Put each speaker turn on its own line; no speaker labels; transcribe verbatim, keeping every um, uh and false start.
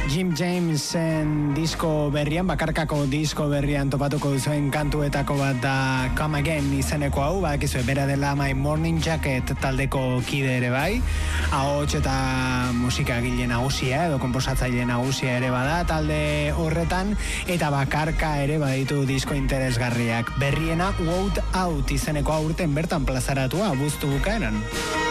Jim Jamesen disko berrian, bakarkako disko berrian topatuko duzuen kantuetako bat da Come Again izeneko hau, badakizue bera dela My Morning Jacket taldeko kide ere bai, ahots eta musika gile nagusia edo konposatzaile nagusia ere bada talde horretan, eta bakarka ere baditu disko interesgarriak. Berriena Wout Out izeneko aurten bertan plazaratua abuztu bukaeran.